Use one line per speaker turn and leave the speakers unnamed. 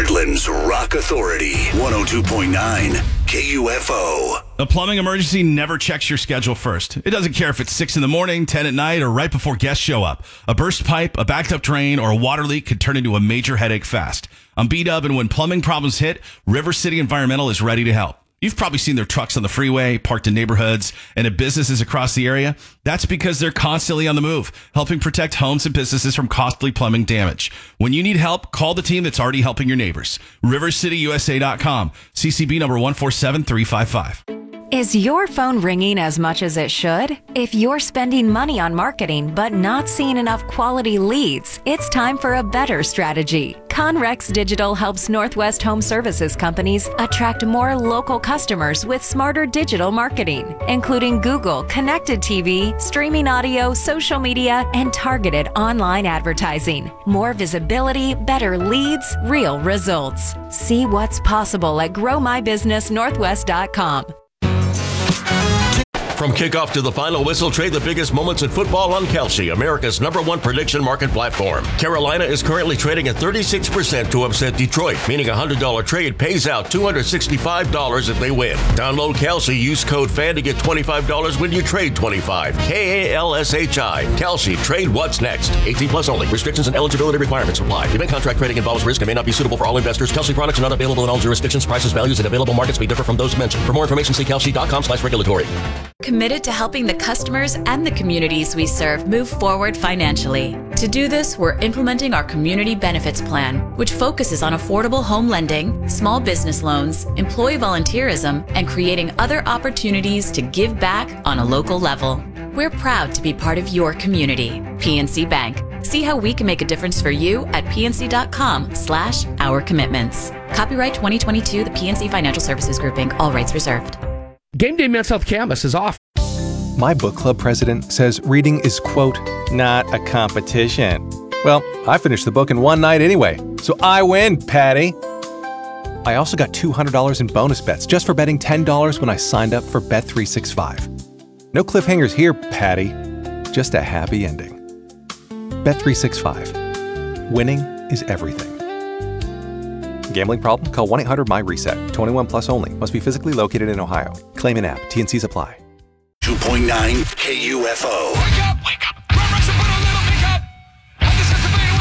Heartland's Rock Authority, 102.9 KUFO.
A plumbing emergency never checks your schedule first. It doesn't care if it's 6 in the morning, 10 at night, or right before guests show up. A burst pipe, a backed up drain, or a water leak could turn into a major headache fast. I'm B-Dub, and when plumbing problems hit, River City Environmental is ready to help. You've probably seen their trucks on the freeway, parked in neighborhoods, and at businesses across the area. That's because they're constantly on the move, helping protect homes and businesses from costly plumbing damage. When you need help, call the team that's already helping your neighbors. RiverCityUSA.com. CCB number 147355.
Is your phone ringing as much as it should? If you're spending money on marketing but not seeing enough quality leads, it's time for a better strategy. Conrex Digital helps Northwest Home Services companies attract more local customers with smarter digital marketing, including Google, connected TV, streaming audio, social media, and targeted online advertising. More visibility, better leads, real results. See what's possible at GrowMyBusinessNorthwest.com.
From kickoff to the final whistle, trade the biggest moments in football on Kalshi, America's #1 prediction market platform. Carolina is currently trading at 36% to upset Detroit, meaning a $100 trade pays out $265 if they win. Download Kalshi, use code FAN to get $25 when you trade 25. KALSHI. Kalshi, trade what's next. 18 plus only. Restrictions and eligibility requirements apply. Event contract trading involves risk and may not be suitable for all investors. Kalshi products are not available in all jurisdictions. Prices, values, and available markets may differ from those mentioned. For more information, see kalshi.com/regulatory.
Committed to helping the customers and the communities we serve move forward financially. To do this, we're implementing our Community Benefits Plan, which focuses on affordable home lending, small business loans, employee volunteerism, and creating other opportunities to give back on a local level. We're proud to be part of your community. PNC Bank. See how we can make a difference for you at pnc.com/our commitments. Copyright 2022, the PNC Financial Services Group, Inc., all rights reserved.
Game Day Men's Health Canvas is off.
My book club president says reading is, quote, not a competition. Well, I finished the book in one night anyway, so I win, Patty. I also got $200 in bonus bets just for betting $10 when I signed up for Bet365. No cliffhangers here, Patty. Just a happy ending. Bet365. Winning is everything. Gambling problem? Call 1-800-MY-RESET. 21 plus only. Must be physically located in Ohio. Claim an app. T&Cs apply.
2.9 KUFO.